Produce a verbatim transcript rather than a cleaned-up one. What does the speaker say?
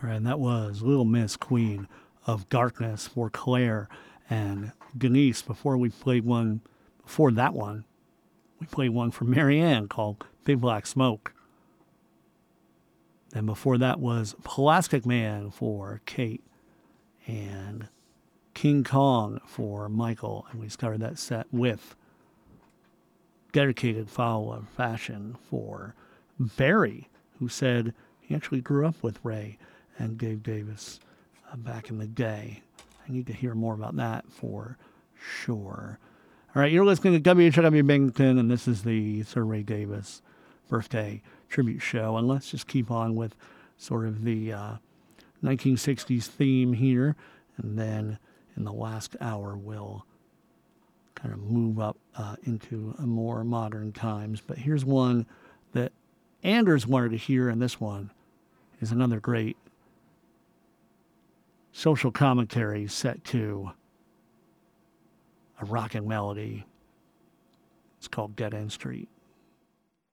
All right, and that was Little Miss Queen of Darkness for Claire and Denise. Before we played one, before that one, we played one for Marianne called Big Black Smoke. And before that was Plastic Man for Kate and King Kong for Michael. And we started that set with Dedicated Follower of Fashion for Barry, who said he actually grew up with Ray and Dave Davis uh, back in the day. I need to hear more about that for sure. All right, you're listening to W H W Binghamton, and this is the Sir Ray Davis birthday tribute show. And let's just keep on with sort of the uh, nineteen sixties theme here, and then in the last hour we'll kind of move up uh, into a more modern times. But here's one that Anders wanted to hear, and this one is another great social commentary set to a rockin' melody. It's called Dead End Street.